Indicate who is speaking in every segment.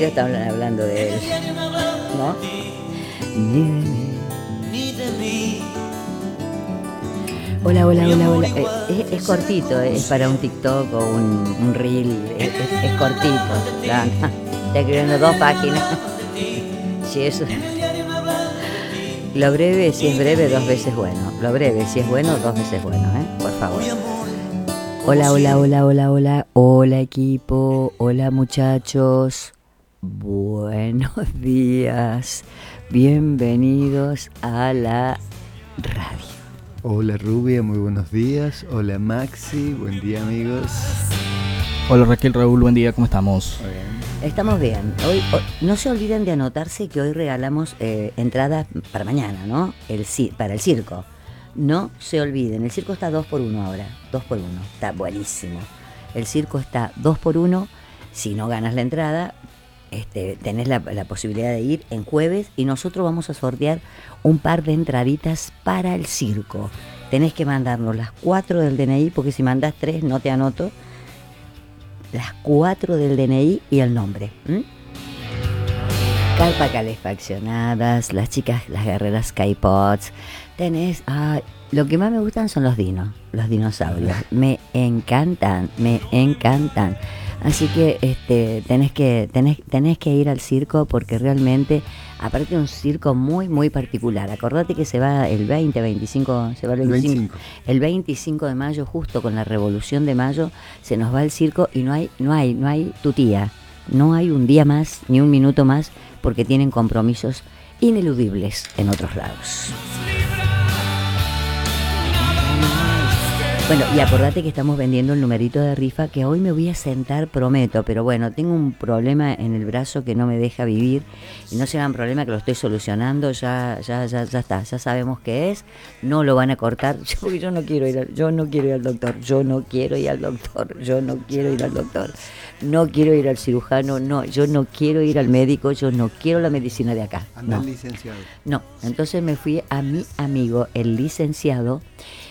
Speaker 1: Estaban hablando de él, ¿no? Hola, hola, hola, hola. Es cortito, es para un TikTok o un reel, es cortito. Está escribiendo 2 páginas. Si eso. Lo breve, si es breve, 2 veces bueno. Lo breve, si es bueno, 2 veces bueno, por favor. Hola, hola, hola, hola, hola. Hola, equipo. Hola, muchachos. Buenos días. Bienvenidos a la radio.
Speaker 2: Hola Rubia, muy buenos días. Hola Maxi, buen día amigos.
Speaker 3: Hola Raquel, Raúl, buen día, ¿cómo estamos?
Speaker 1: Estamos bien. Hoy no se olviden de anotarse que hoy regalamos entradas para mañana, ¿no? Para el circo. No se olviden, el circo está 2x1 ahora, 2x1, está buenísimo. El circo está 2x1, si no ganas la entrada, tenés la posibilidad de ir en jueves y nosotros vamos a sortear un par de entraditas para el circo. Tenés que mandarnos las 4 del DNI, porque si mandás 3 no te anoto. Las 4 del DNI y el nombre. Carpa calefaccionadas, las chicas, las guerreras Skypods. Tenés, lo que más me gustan son los dinosaurios. Me encantan. Así que tenés que ir al circo porque realmente, aparte de un circo muy, muy particular. Acordate que se va el 25 el 25 de mayo, justo con la Revolución de Mayo, se nos va el circo y no hay tutía. No hay un día más, ni un minuto más, porque tienen compromisos ineludibles en otros lados. Bueno, y acordate que estamos vendiendo el numerito de rifa, que hoy me voy a sentar, prometo, pero bueno, tengo un problema en el brazo que no me deja vivir, y no será un problema que lo estoy solucionando, ya está, ya sabemos qué es, no lo van a cortar, yo no quiero ir al doctor, no quiero ir al cirujano, no, yo no quiero ir al médico, yo no quiero la medicina de acá.
Speaker 2: Anda el licenciado.
Speaker 1: No, entonces me fui a mi amigo, el licenciado,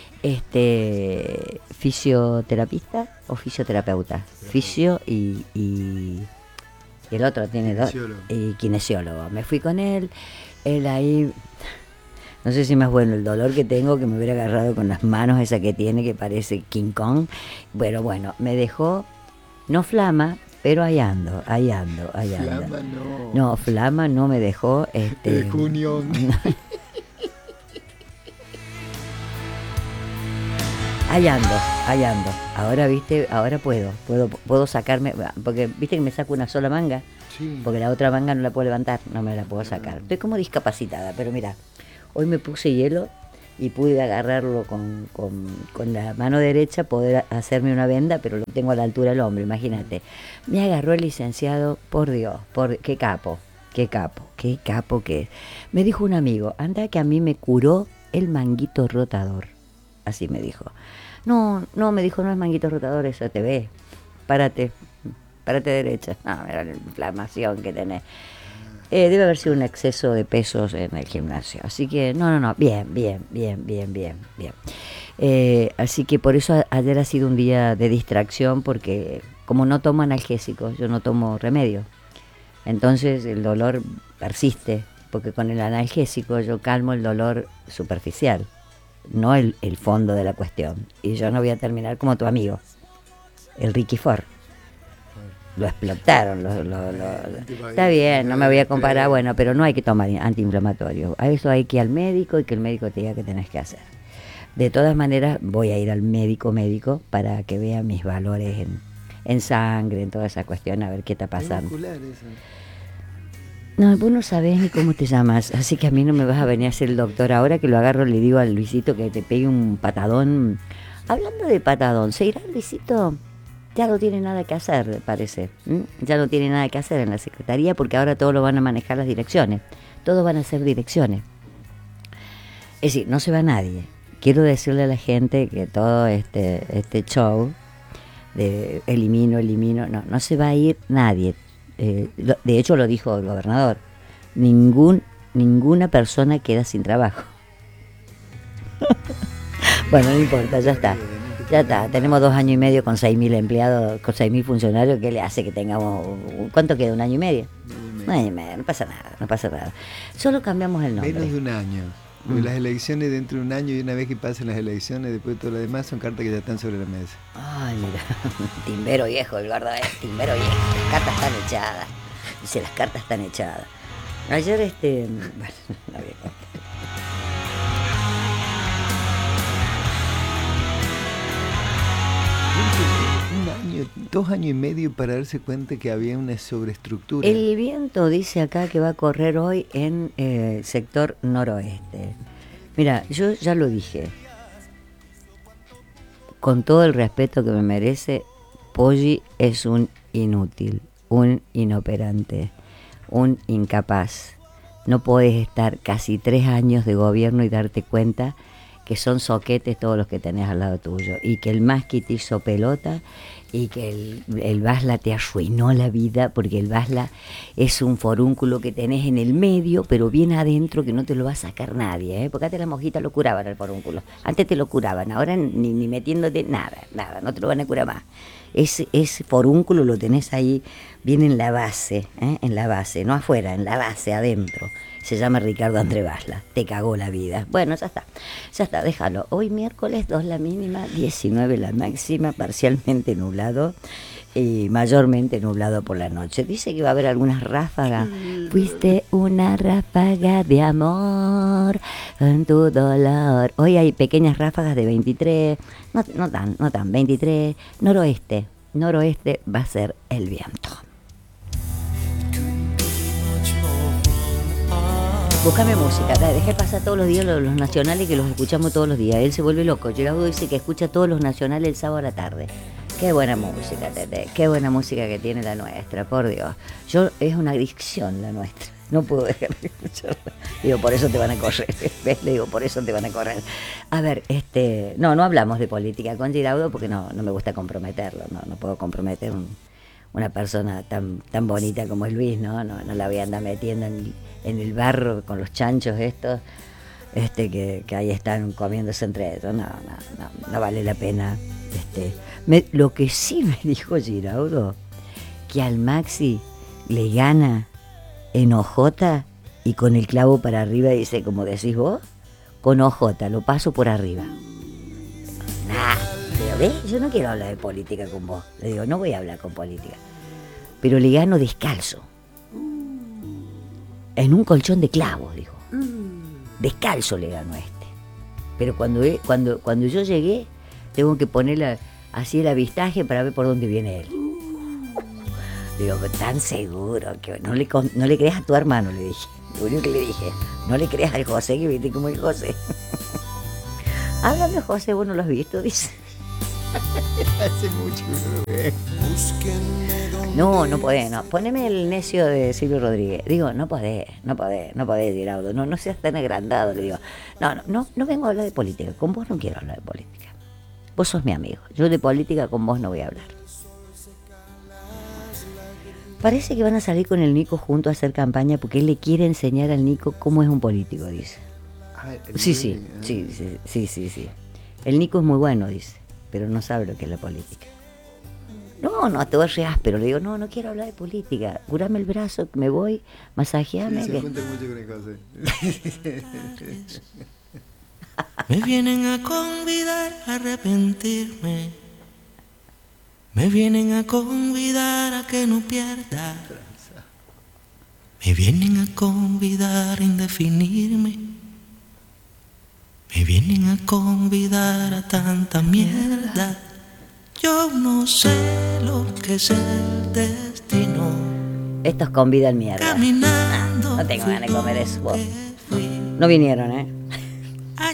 Speaker 1: fisioterapista o fisioterapeuta, fisio y el otro tiene dos, y kinesiólogo. Me fui con él ahí, no sé si más bueno el dolor que tengo, que me hubiera agarrado con las manos esa que tiene, que parece King Kong. Bueno, me dejó, no flama, pero ahí ando.
Speaker 2: Flama
Speaker 1: no. Flama no me dejó.
Speaker 2: Junio.
Speaker 1: Ahí ando. Ahora puedo sacarme, porque viste que me saco una sola manga, sí. Porque la otra manga no la puedo levantar, no me la puedo sacar. Estoy como discapacitada, pero mira, hoy me puse hielo y pude agarrarlo con la mano derecha, poder hacerme una venda, pero lo tengo a la altura del hombro, imagínate. Me agarró el licenciado, por Dios, qué capo que es. Me dijo un amigo, anda que a mí me curó el manguito rotador. Así me dijo. No, me dijo, no es manguito rotador, eso te ve. Párate derecha. No, mira la inflamación que tenés. Debe haber sido un exceso de pesos en el gimnasio. Así que, no, bien. Así que por eso ayer ha sido un día de distracción, porque como no tomo analgésicos, yo no tomo remedio. Entonces el dolor persiste, porque con el analgésico yo calmo el dolor superficial, no el fondo de la cuestión. Y yo no voy a terminar como tu amigo, el Ricky Ford. Lo explotaron. Está bien, no me voy a comparar, bueno, pero no hay que tomar antiinflamatorios. A eso hay que ir al médico y que el médico te diga qué tenés que hacer. De todas maneras, voy a ir al médico para que vea mis valores en sangre, en toda esa cuestión, a ver qué está pasando. No, vos no sabés ni cómo te llamas, así que a mí no me vas a venir a ser el doctor. Ahora que lo agarro le digo al Luisito que te pegue un patadón. Hablando de patadón, ¿se irá Luisito? Ya no tiene nada que hacer, parece. Ya no tiene nada que hacer en la secretaría, porque ahora todo lo van a manejar las direcciones. Todos van a ser direcciones. Es decir, no se va nadie. Quiero decirle a la gente que todo este show de elimino, no se va a ir nadie. De hecho lo dijo el gobernador, ninguna persona queda sin trabajo. Bueno, no importa, ya está, tenemos 2 años y medio con 6.000 empleados, con 6.000 funcionarios. ¿Qué le hace que tengamos, cuánto queda, 1 año y medio? No pasa nada, no pasa nada. Solo cambiamos el nombre.
Speaker 2: Menos de un año. Porque las elecciones dentro de un año, y una vez que pasen las elecciones, después todo lo demás son cartas que ya están sobre la mesa.
Speaker 1: Ay, mira, timbero viejo, el gordo es timbero viejo. Las cartas están echadas. Dice, las cartas están echadas. Ayer, bueno, la voy a contar.
Speaker 2: Un año, 2 años y medio para darse cuenta que había una sobreestructura.
Speaker 1: El viento dice acá que va a correr hoy en sector noroeste. Mira, yo ya lo dije. Con todo el respeto que me merece, Poggi es un inútil, un inoperante, un incapaz. No podés estar casi 3 años de gobierno y darte cuenta que son soquetes todos los que tenés al lado tuyo, y que el Maschi te hizo pelota, y que el Basla te arruinó la vida, porque el Basla es un forúnculo que tenés en el medio, pero bien adentro, que no te lo va a sacar nadie, porque antes las mojitas lo curaban el forúnculo, antes te lo curaban, ahora ni metiéndote nada, no te lo van a curar más. Ese forúnculo lo tenés ahí bien en la base, no afuera, en la base, adentro. Se llama Ricardo André Basla. Te cagó la vida. Bueno, ya está, déjalo. Hoy miércoles 2 la mínima, 19 la máxima, parcialmente nublado y mayormente nublado por la noche. Dice que va a haber algunas ráfagas. Fuiste una ráfaga de amor en tu dolor. Hoy hay pequeñas ráfagas de 23, no tan, 23, noroeste va a ser el viento. Búscame música, dejé pasar todos los días los nacionales, que los escuchamos todos los días. Él se vuelve loco. Gerardo dice que escucha todos los nacionales el sábado a la tarde. Qué buena música, Tete, qué buena música que tiene la nuestra, por Dios. Es una adicción la nuestra. No puedo dejar de escucharla. Digo, por eso te van a correr. ¿Ves? Le digo, por eso te van a correr. A ver, no hablamos de política con Gerardo porque no me gusta comprometerlo. No puedo comprometer una persona tan bonita como es Luis, ¿no? No la voy a andar metiendo en el barro con los chanchos estos, que ahí están comiéndose entre ellos. No vale la pena. Lo que sí me dijo Giraudo, que al Maxi le gana en OJ y con el clavo para arriba, dice, como decís vos, con OJ, lo paso por arriba. Pero ¿ves? Yo no quiero hablar de política con vos. Le digo, no voy a hablar con política. Pero le gano descalzo. En un colchón de clavos, dijo. Descalzo le gano a este. Pero cuando yo llegué, tengo que ponerle así el avistaje para ver por dónde viene él. Digo, tan seguro que no le creas a tu hermano, le dije. Lo único que le dije, no le creas al José, que viste como el José. Háblame, José, vos no lo has visto, dice.
Speaker 2: Hace mucho que no lo veo.
Speaker 1: No podés, no. Poneme el necio de Silvio Rodríguez. Digo, no podés, Gerardo. No seas tan agrandado, le digo. No vengo a hablar de política. Con vos no quiero hablar de política. Vos sos mi amigo. Yo de política con vos no voy a hablar. Parece que van a salir con el Nico juntos a hacer campaña porque él le quiere enseñar al Nico cómo es un político, dice. Sí. El Nico es muy bueno, dice, pero no sabe lo que es la política. No, te voy a re áspero. Le digo, no quiero hablar de política. Curame el brazo, me voy, masajeame.
Speaker 2: Sí, se junta mucho con el José.
Speaker 4: Me vienen a convidar a arrepentirme. Me vienen a convidar a que no pierda. Me vienen a convidar a indefinirme. Me vienen a convidar a tanta mierda. Yo no sé lo que es el destino.
Speaker 1: Estos convidan mierda.
Speaker 4: Caminando.
Speaker 1: No tengo ganas de comer eso. No vinieron,